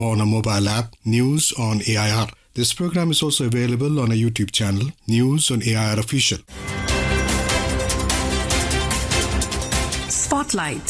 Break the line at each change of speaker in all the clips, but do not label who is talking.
on a mobile app, News on AIR. This program is also available on a YouTube channel, News on AIR Official.
Spotlight.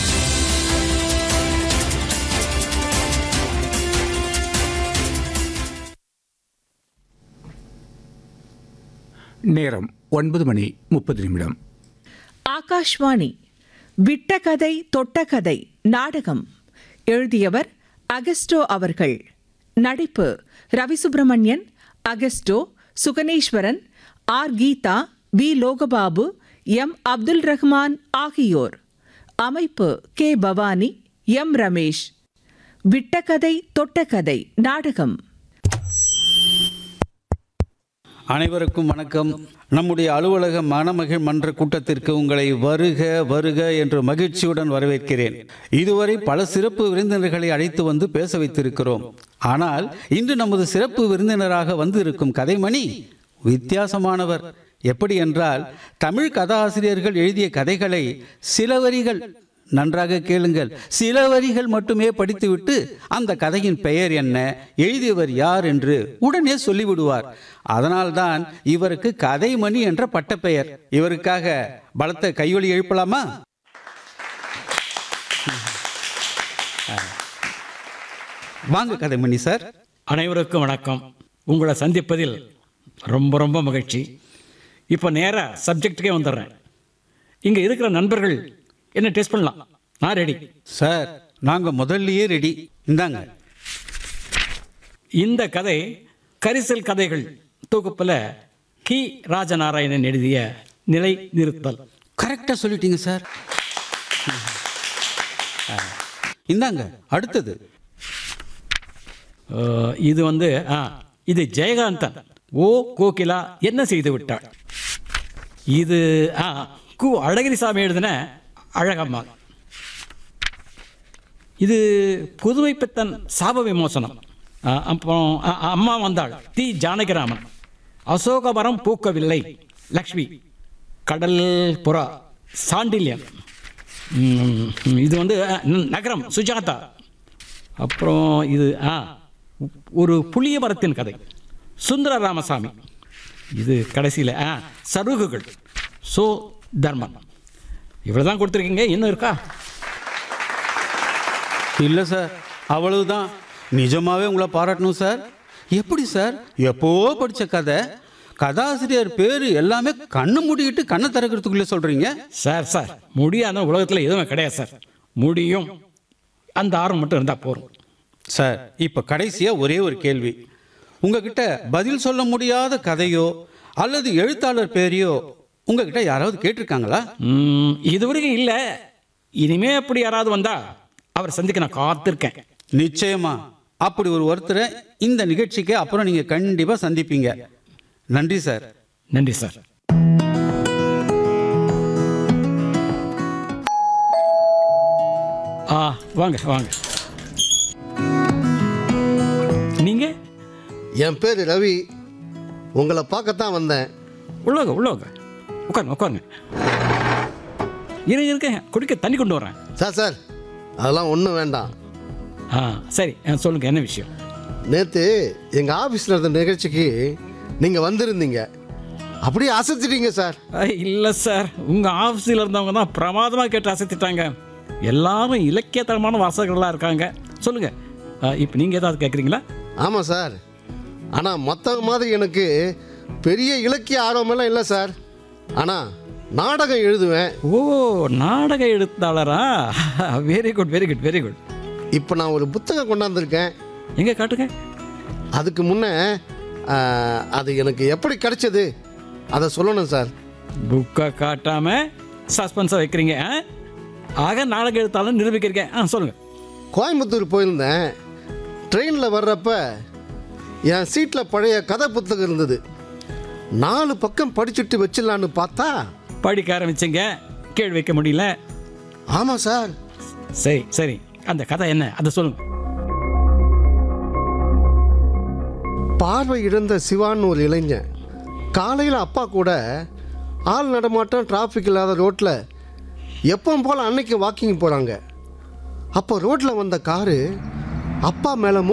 நேரம் 9:30
ஆகாஷ்வாணி விட்ட கதை தொட்ட கதை நாடகம் எழுதியவர் அகஸ்டோ அவர்கள். நடிப்பு Ravisubramanian, Augusto, Suganeswaran, R Geetha, we Logababu, M Abdul Rahman ஆகியோர். அமைப்பு கே பவானி, எம் ரமேஷ். விட்ட கதை தொட்ட கதை நாடகம்.
அனைவருக்கும் வணக்கம். நம்முடைய அலுவலக மணமகிழ் மன்ற கூட்டத்திற்கு உங்களை வருக வருக என்று மகிழ்ச்சியுடன் வரவேற்கிறேன். இதுவரை பல சிறப்பு விருந்தினர்களை அழைத்து வந்து பேச வைத்திருக்கிறோம். ஆனால் இன்று நமது சிறப்பு விருந்தினராக வந்து இருக்கும் கதைமணி வித்தியாசமானவர். எப்படி என்றால், தமிழ் கதாசிரியர்கள் எழுதிய கதைகளை சில வரிகள், நன்றாக கேளுங்கள், சில வரிகள் மட்டுமே படித்துவிட்டு அந்த கதையின் பெயர் என்ன, எழுதியவர் யார் என்று உடனே சொல்லிவிடுவார். அதனால்தான் இவருக்கு கதைமணி என்ற பட்டப்பெயர். இவருக்காக பலத்த கையொலி எழுப்பலாமா? வாங்க கதைமணி சார்.
அனைவருக்கும் வணக்கம். உங்களை சந்திப்பதில் ரொம்ப ரொம்ப மகிழ்ச்சி. இப்போ நேராக சப்ஜெக்டுக்கே வந்துடுறேன். இங்கே இருக்கிற நண்பர்கள் என்ன டெஸ்ட் பண்ணலாம். நான் ரெடி
சார். நாங்கள் முதல்லையே ரெடி. இந்தாங்க.
இந்த கதை கரிசல் கதைகள் தொகுப்பில் கி ராஜநாராயணன் எழுதிய நிலை நிறுத்தல்.
கரெக்டாக சொல்லிட்டீங்க சார். இந்தாங்க அடுத்தது.
இது இது ஜெயகாந்தன் ஓ கோகிலா என்ன செய்து விட்டாள். இது கு அழகிரிசாமி எழுதின அழகம்மா. இது புதுமை பித்தன் சாப விமோசனம். அப்புறம் அம்மா வந்தாள் தி ஜானகிராமன். அசோகவரம் பூக்கவில்லை லக்ஷ்மி. கடல் புறா சாண்டில்யன். இது நகரம் சுஜாதா. அப்புறம் இது ஒரு புளிய மரத்தின் கதை சுந்தர ராமசாமி. இது கடைசியில் சருகுகள் சோ தர்மன். இவ்வளோதான் கொடுத்துருக்கீங்க. இன்னும் இருக்கா?
இல்லை சார், அவ்வளவுதான். நிஜமாவே உங்களை பாராட்டணும் சார். எப்படி சார், எப்போ படித்த கதை, கதாசிரியர் பேர் எல்லாமே கண்ணு மூடிக்கிட்டு கண்ணை திறக்கிறதுக்குள்ளே சொல்கிறீங்க?
சார் முடியாத உலகத்தில் எதுவுமே கிடையாது சார். முடியும், அந்த ஆர்வம் மட்டும் இருந்தால் போதும்
சார். இப்போ கடைசியாக ஒரே ஒரு கேள்வி. உங்ககிட்ட பதில் சொல்ல முடியாத கதையோ அல்லது எழுத்தாளர் பேரையோ உங்ககிட்ட யாராவது கேட்டிருக்காங்களா?
இதுவரைக்கும் இல்லை. இனிமே அப்படி யாராவது வந்தா அவர் சந்திக்க நான் காத்திருக்கேன்.
நிச்சயமா அப்படி ஒருத்தரை இந்த நிகழ்ச்சிக்கு அப்புறம் நீங்க கண்டிப்பா சந்திப்பீங்க. நன்றி சார்.
நன்றி சார். வாங்க வாங்க. நீங்க?
என் பேர் ரவி. உங்களை பார்க்கத்தான் வந்தேன்.
உள்ளவங்க உட்காருங்க உட்காருங்க. இருக்கேன், குடிக்க தண்ணி கொண்டு வரேன்.
சார் அதெல்லாம் ஒன்றும் வேண்டாம்.
சரி சொல்லுங்க, என்ன விஷயம்?
நேற்று எங்கள் ஆஃபீஸில் இருந்த நிகழ்ச்சிக்கு நீங்கள் வந்திருந்தீங்க. அப்படியே அசைச்சிட்டீங்க சார்.
இல்லை சார், உங்கள் ஆஃபீஸில் இருந்தவங்க தான் பிரமாதமாக கேட்டு அசைத்திட்டாங்க. எல்லாரும் இலக்கியத்தரமான வாசகர்களாக இருக்காங்க. சொல்லுங்கள், இப்போ நீங்கள் ஏதாவது கேட்குறீங்களா?
ஆமாம் சார், ஆனால் மற்றவங்க மாதிரி எனக்கு பெரிய இலக்கிய ஆர்வமெல்லாம் இல்லை சார். ஆனால் நாடகம் எழுதுவேன்.
ஓ, நாடக எழுத்தாளரா? Very good very good very good.
இப்போ நான் ஒரு புத்தகம் கொண்டாந்துருக்கேன்.
எங்கே காட்டுங்க.
அதுக்கு முன்னே அது எனக்கு எப்படி கிடைச்சது அதை சொல்லணும் சார்.
புக்கை காட்டாமல் சஸ்பென்ஸாக வைக்கிறீங்க. ஆக நாடக எழுத்தாளர் நிரூபிக்கிறேன். சொல்லுங்கள்.
கோயம்புத்தூர் போயிருந்தேன். ட்ரெயினில் வர்றப்ப என் சீட்டில் பழைய கதை புத்தகம் இருந்தது. 4 பக்கம் படிச்சுட்டு வச்சிடலான்னு பார்த்தா
படிக்க ஆரம்பிச்சிங்க, கேள்வி வைக்க முடியல.
ஆமாம் சார்.
சரி சரி, அந்த கதை என்ன அதை சொல்லுங்க.
பார்வை இழந்த சிவான்னு ஒரு இளைஞன் காலையில் அப்பா கூட ஆள் நடமாட்டம் டிராஃபிக் இல்லாத ரோட்டில் எப்பவும் போல் அன்னைக்கு வாக்கிங் போகிறாங்க. அப்போ ரோட்டில் வந்த காரு அப்பா மேலே